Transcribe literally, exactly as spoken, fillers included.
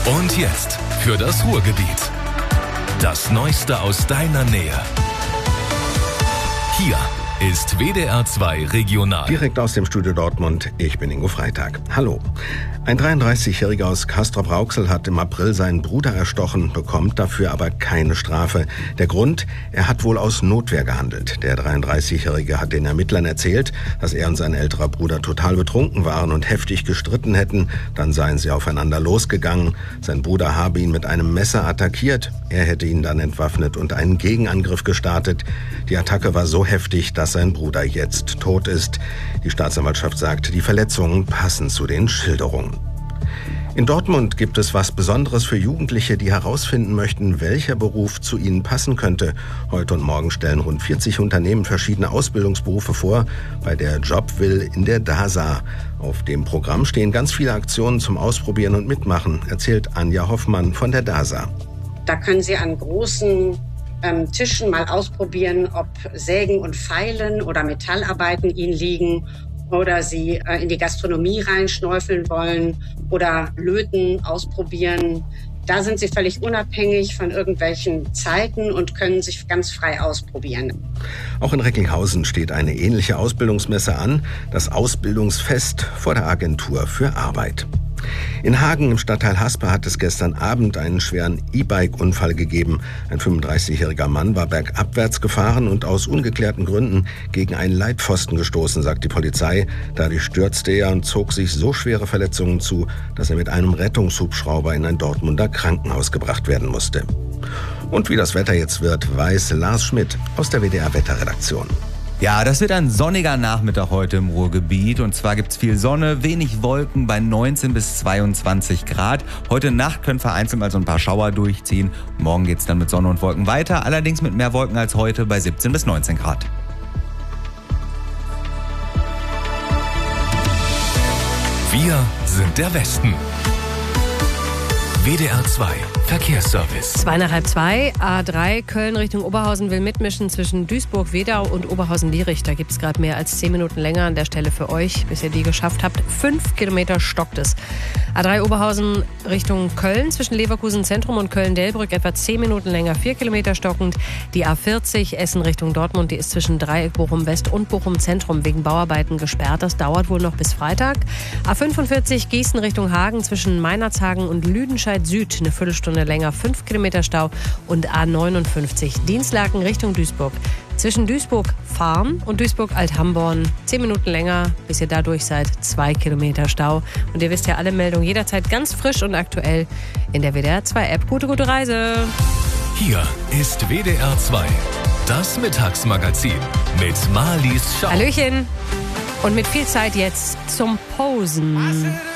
Und jetzt für das Ruhrgebiet. Das Neueste aus deiner Nähe. Hier ist W D R zwei Regional. Direkt aus dem Studio Dortmund, ich bin Ingo Freitag. Hallo. Ein dreiunddreißigjähriger aus Castrop-Rauxel hat im April seinen Bruder erstochen, bekommt dafür aber keine Strafe. Der Grund, er hat wohl aus Notwehr gehandelt. Der dreiunddreißigjährige hat den Ermittlern erzählt, dass er und sein älterer Bruder total betrunken waren und heftig gestritten hätten. Dann seien sie aufeinander losgegangen. Sein Bruder habe ihn mit einem Messer attackiert. Er hätte ihn dann entwaffnet und einen Gegenangriff gestartet. Die Attacke war so heftig, dass sein Bruder jetzt tot ist. Die Staatsanwaltschaft sagt, die Verletzungen passen zu den Schilderungen. In Dortmund gibt es was Besonderes für Jugendliche, die herausfinden möchten, welcher Beruf zu ihnen passen könnte. Heute und morgen stellen rund vierzig Unternehmen verschiedene Ausbildungsberufe vor, bei der Jobwill in der DASA. Auf dem Programm stehen ganz viele Aktionen zum Ausprobieren und Mitmachen, erzählt Anja Hoffmann von der DASA. Da können Sie an großen ähm, Tischen mal ausprobieren, ob Sägen und Feilen oder Metallarbeiten Ihnen liegen. Oder Sie äh, in die Gastronomie reinschnäufeln wollen oder Löten ausprobieren. Da sind Sie völlig unabhängig von irgendwelchen Zeiten und können sich ganz frei ausprobieren. Auch in Recklinghausen steht eine ähnliche Ausbildungsmesse an, das Ausbildungsfest vor der Agentur für Arbeit. In Hagen im Stadtteil Haspe hat es gestern Abend einen schweren E-Bike-Unfall gegeben. Ein fünfunddreißigjähriger Mann war bergabwärts gefahren und aus ungeklärten Gründen gegen einen Leitpfosten gestoßen, sagt die Polizei. Dadurch stürzte er und zog sich so schwere Verletzungen zu, dass er mit einem Rettungshubschrauber in ein Dortmunder Krankenhaus gebracht werden musste. Und wie das Wetter jetzt wird, weiß Lars Schmidt aus der W D R-Wetterredaktion. Ja, das wird ein sonniger Nachmittag heute im Ruhrgebiet. Und zwar gibt's viel Sonne, wenig Wolken bei neunzehn bis zweiundzwanzig Grad. Heute Nacht können vereinzelt mal so ein paar Schauer durchziehen. Morgen geht's dann mit Sonne und Wolken weiter, allerdings mit mehr Wolken als heute bei siebzehn bis neunzehn Grad. Wir sind der Westen. W D R zwei Verkehrsservice. Zwei nach halb zwei, A drei, Köln Richtung Oberhausen will mitmischen zwischen Duisburg-Wedau und Oberhausen-Lierich. Da gibt es gerade mehr als zehn Minuten länger an der Stelle für euch, bis ihr die geschafft habt. Fünf Kilometer stockt es. A drei Oberhausen Richtung Köln zwischen Leverkusen Zentrum und Köln-Delbrück etwa zehn Minuten länger, vier Kilometer stockend. Die A vierzig Essen Richtung Dortmund, die ist zwischen Dreieck Bochum-West und Bochum-Zentrum wegen Bauarbeiten gesperrt. Das dauert wohl noch bis Freitag. A fünfundvierzig Gießen Richtung Hagen zwischen Meinerzhagen und Lüdenscheid Süd eine Viertelstunde länger, fünf Kilometer Stau. Und A neunundfünfzig Dienstlaken Richtung Duisburg zwischen Duisburg-Farm und Duisburg-Althamborn zehn Minuten länger, bis ihr da durch seid, zwei Kilometer Stau. Und ihr wisst ja, alle Meldungen jederzeit ganz frisch und aktuell in der W D R zwei App. Gute, gute Reise! Hier ist W D R zwei, das Mittagsmagazin mit Marlies Schau. Hallöchen! Und mit viel Zeit jetzt zum Posen.